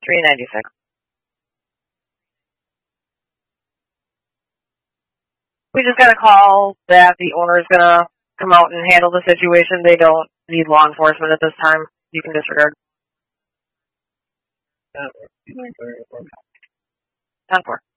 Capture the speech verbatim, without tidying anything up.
three ninety-six. We just got a call that the owner is going to come out and handle the situation. They don't need law enforcement at this time. You can disregard. ten four.